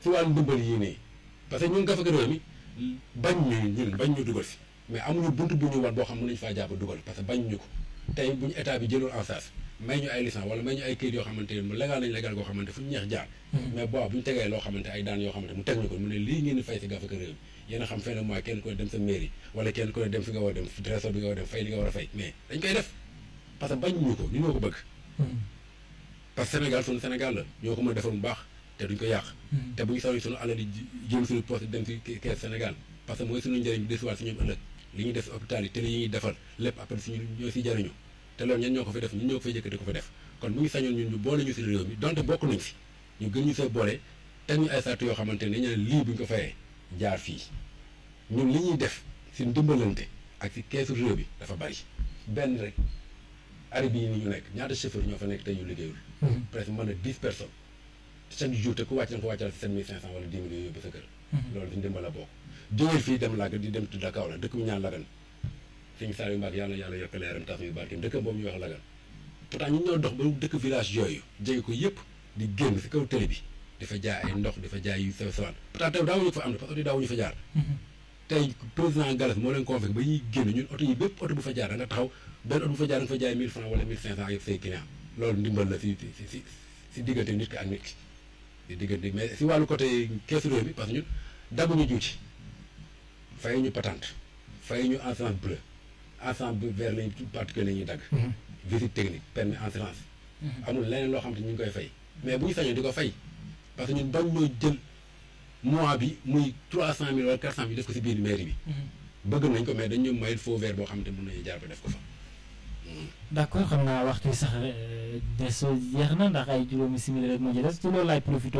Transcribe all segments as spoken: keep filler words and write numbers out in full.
si wàllu ndimbal yii nii parce que ñun Gafaka Réew mi bañ ñu ñun bañ ñu dugal fi mais amuñu buntu bu ñu war boo xam mën nañu faa jàpp dugal parce que bañ ñu ko tey bu ñu état bi jëloon en charge may ñu ay licence wala may ñu ay këyit yoo xamante ne mu légal nañ légal goo xamante fu ñu ñeex jaar mais boo bu ñu tegee loo xamante ay daan yoo xamante mu teg ñu ko mu ne lii ngeen di fay si Gafaka Réew mi yéen a xam fin de mois kenn ku ne dem sa mairie wala kenn ku ne dem fi nga war a dem trésor bi nga war a dem fay li nga war a fay mais dañ koy def parce que bañ ñu ko ñu ñoo ko bëgg parce que Sénégal suñu Sénégal la ñoo ko mën a defar bu baax te duñ ko yàq te bu ñu sañoon suñu alal di jëm suñu poste dem si kees Sénégal parce que mooy suñu njëriñ bi desuwaat si ñoom ëllëg li ñuy def si hôpital yi te li ñuy defal lépp après suñu ñoo si jariñu te loolu ñen ñoo ko fi def ñun ñoo ko fay jëkk di ko fa def kon bu ñu sañoon ñun ñu boole ñu si réew mi donte bokk nañ si ñu gën ñu see boole teg ñu ay sartu yoo xamante ne ñu ne lii bu ñu ko fayee jaar fii ñun li ñuy def si ndimbalante ak si keesu réew bi dafa bari benn rek ari bii ni ñu nekk ñaata chauffeur ñoo fa nekk tey ñu liggéeyul presque mën na dix personnes chaque jour te ku wàcc na ko wàccal si sept mille cinq cent wala dix mille yóbbu sa kër loolu di ndimbal la bokk jógee fii dem làgg di dem tudda kaw la dëkk bu ñaan lagan fi ñu saa yu mbaag yàlla yàlla yokk leeram tax ñu barkeem dëkk boobu ñuy wax lagan pourtant ñu ñoo dox ba dëkk village yooyu jege ko yëpp di génn si kaw télé bi dafa jaay ay ndox dafa jaay yu sew sewaan pourtant tey daawuñu fa am na parce que daawuñu fa jaar tey président Gallas moo leen convoqué ba ñuy génn ñun oto yi bépp oto bu fa jaar da nga taxaw benn oto bu fa jaar da nga fa jaay mille francs wala mille cinq cent ak say client loolu ndimbal la si si si si diggante nit ki ak nit ki si diggante mais si wàllu côté keesu réew mi parce que ñun daguñu juuti fay ñu patente fay ñu assurance bleue assurance bu vert lañu particulier la ñuy dagg visite technique permis assurance amul leneen loo xam te ñu ngi koy fay mais bu ñu sañoon di ko fay parce que ñun bañ ñoo jël mois bi muy trois cent mille wala quatre cent mille def ko si biir mairie bi bëgg nañ ko mais dañ ñu may faux vert boo xam te mën nañu jaar ba def ko fa d'accord xam naa waxtu bi sax des jeex na ndax ay juróomi simili rek moo ci des ci loolu laay profité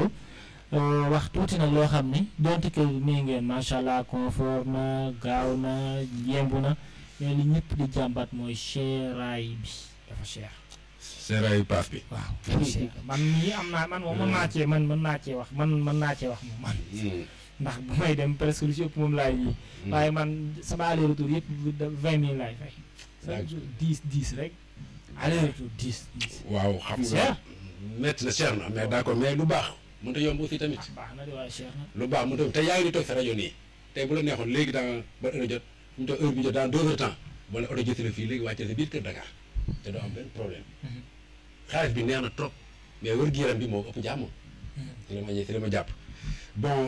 wax tuuti nag loo xam ni donte que nii ngeen macha allah confort na gaaw na yemb na mais li ñëpp di jàmbat mooy cheraay bi dafa cher. cheraay paas bi. waaw dafa cher man mii am naa man moom mën naa cee man mën naa cee wax man mën naa cee wax moom man. ndax bu may dem presque lu ci ëpp moom laay yi waaye man sama aller retour yëpp vingt mille laay fay. chaque jour dix dix rek aller retour dix dix. waaw xam nga métti na cher na mais d'accord mais lu baax. mënut a yomb aussi tamit. baax na de waaye cher na. lu baax mënut a te yaa ngi di toog sa rajo nii tey bu la neexoon léegi dans ba heure jot ñu toog heure bi jot dans deux heures temps wala oto jotee la fii léegi wàccee sa biir kër Dakar te doo am benn problème. xaalis bi neex na trop mais wér-gu-yaram bi moo ëpp jàmm. si la ma si la ma jàpp bon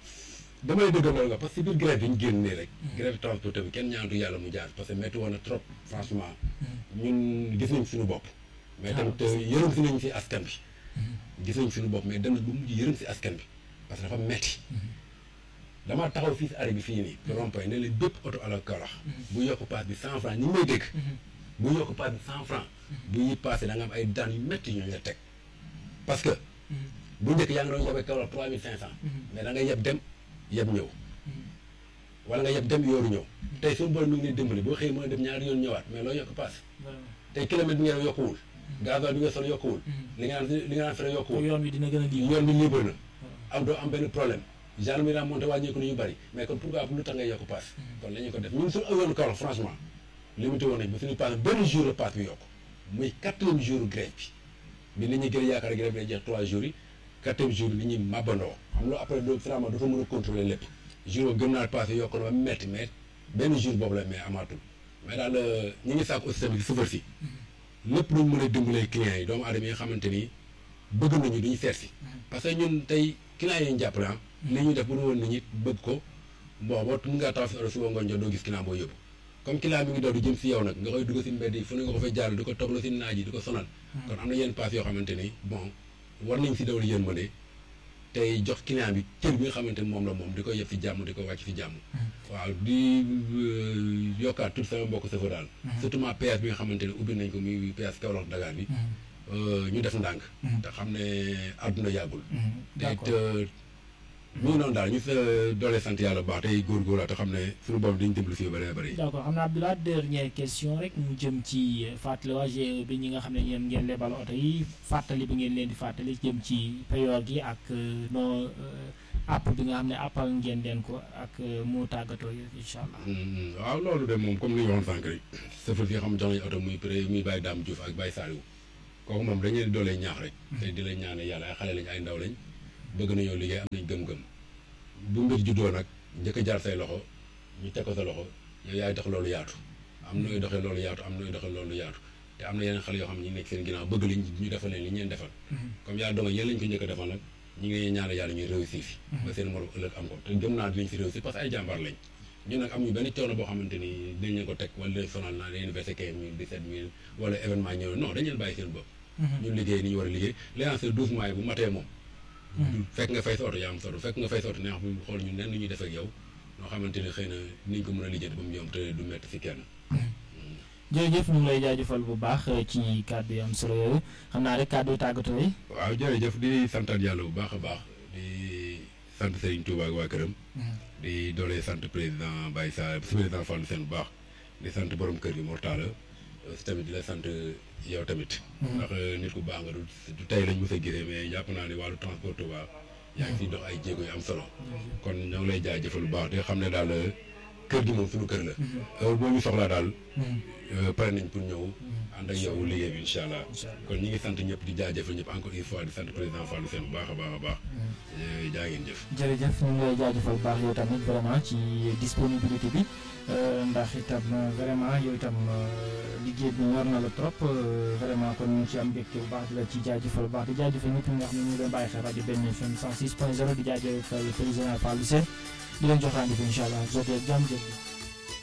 damay dëggal loolu nga parce que si biir grève bi ñu génn nii rek. grève transporteur bi kenn ñaantu yàlla mu jaar parce que métti woon na trop franchement ñun gis nañ suñu bopp. mais tamit yërëm si nañ si askan bi. gis nañ suñu bopp mais dem na ba mujj yërëm si askan bi parce que dafa metti damaa taxaw fii si arrêt bi fii nii rond-point ne leen bépp oto à la Kaolack bu yokk paas bi cent franc ñi may dégg bu yokk paas bi cent franc bu ñuy passé da nga am ay daan yu metti ñooñu la teg parce que bu njëkk yaa ngi doon yebee Kaolack trois mille cinq cent mais da nga yeb dem yeb ñëw wala nga yeb dem yooru ñëw tey suñu borom mi ngi lay dimbali boo xëyee mën a dem ñaari yoon ñëwaat mais loo yokk paas tey kilomètre bi ngeen yokkuwul gasoil bi nga sol yokkuwul li nga naan li nga naan frais yokkuwul yoon bi dina gën a libre yoon bi libre na am doo am benn problème gendarmerie monté wàññeeku nañu bëri mais kon pourquoi lu tax ngay yokk paas kon la ñu ko def ñun suñu yoonu Kaolack franchement limité woon nañ ba suñu paas benn jour la paas bi yokk muy quatrième jour grève bi bi nit ñi gën a yaakaar grève bi day jeex trois jours yi quatrième jour bi nit ñi màbbandoo xam nga après do finalement dafa mën a contrôler lépp jour boobu gën naa paas yi yokk na ba metti mais benn jour boobu la mais amaatul mais daal ñi ngi sàkk aussi tamit sufar si lépp luñ mën a dimbalee clients yi doomu aadama yi nga xamante ni bëgg nañu duñu seet si parce que ñun tey clients yi ñu jàppale ah li ñuy def bu ñu woon nit ñi bëgg ko bon boo mun ngaa taw si oto suba ngoon jot doo gis client boo yóbbu comme client mi ngi daw di jëm si yow nag nga koy dugg si mbedd yi fu ne nga ko fay jàll di ko toog la si naaj yi di ko sonal kon am na yenn paas yoo xamante ni bon war nañ si dawal yërmande tey jox client bi cër bi nga xamante ni moom la moom di ko yeb si jàmm di ko wàcc si jàmm waaw di yokkaat tout sama mbokk safar daal surtout ma P S bi nga xamante ne ubbi nañ ko muy P S Kaolack Dakar bi ñu def ndànk te xam ne àdduna yàggul te it ñu noonu daal ñu sa doole sant yàlla bu baax tey góorgóorlu te xam ne suñu bopp dañu dimbali fii bëree bëri d'accord xam naa Abdoulaye dernière question rek mu jëm ci fàttali waa G E bi ñi nga xam ne yéen ngeen lebal oto yi fàttali bi ngeen leen di fàttali jëm ci payoor gi ak non app bi nga xam ne appal ngeen leen ko ak mu tàggatoo yi incha allah. waaw loolu de moom comme ni ñu waxoon sànq rek safar fi nga xam jox nañu oto muy pré muy Baye Dame Diouf ak Baye Saliou kooku moom dañu leen di doolee ñaax rek te di leen ñaane yàlla ay xale lañ ay ndaw lañ bëgg nañoo liggéey am nañ gëm-gëm bu mbir juddoo nag njëkk a jaar say loxo ñu teg ko sa loxo yow yaay tax loolu yaatu am nooy doxee loolu yaatu am nooy doxee loolu yaatu te am na yeneen xale yoo xam ne ñu nekk seen ginnaaw bëgg liñ ñu defal leen li ñu leen defal comme yàlla dogal yéen lañ ko njëkk a defal nag ñu ngi ñaanal yàlla ñuy réussir fi ba seen morom ëllëg am ko te gëm naa dinañ fi réussir parce que ay jàmbaar lañ ñun nag am ñu benn coono boo xamante ni dañ leen ko teg wala dañ sonal naa dañuy versé quinze mille dix-sept mille wala événement ñëw non dañ leen bàyyi seen bopp ñun liggéey ni ñu war a liggéey léegi douze mois yi bu matee moom fekk nga fay sa oto yaa am sa oto fekk nga fay sa oto neex bu xool ñun nen ñuy def ak yow noo xamante ni xëy na niñ ko mën a lijjanti ba mu yomb te du metti fi kenn jërëjëf ñu ngi lay jaajëfal bu baax ci kàddu yi am solo yooyu xam naa rek kàddu yu tàggatoo yi. waaw jërëjëf di santaat yàlla bu baax a baax di sant Serigne Touba ak waa këram. di doolee sant président Baye Sa président Fallou Sène bu baax di sant borom kër gi Mortala aussi tamit di la sant yow tamit. ndax nit ku baax nga du du tey lañ mës a gisee mais jàpp naa ne wàllu transport Touba yaa ngi siy dox ay jéego yu am solo. kon ñoo ngi lay jaajëfal bu baax di xam ne daal kër gi moom suñu kër la. heure boo ñu soxlaa daal. pare nañ pour ñëw ànd ak yow liggéey bi incha allah kon ñi ngi sant ñëpp di jaajëfal ñëpp encore une fois di sant président Fallou Sène bu baax a baax a baax jaa ngeen jëf. jërëjëf ñu ngi lay jaajëfal bu baax yow tamit vraiment ci disponibilité bi ndax itam vraiment yow itam liggéey bi ñor na la trop vraiment kon ñu ngi ci am mbégte bu baax di la ci jaajëfal bu baax di jaajëfal ñëpp ñi nga xam ne ñu ngi doon bàyyi xel rajo Benno F M cent six point zéro di jaajëfal président Fallou Sène di leen jox rendez-vous incha allah jotee jàmm jëf.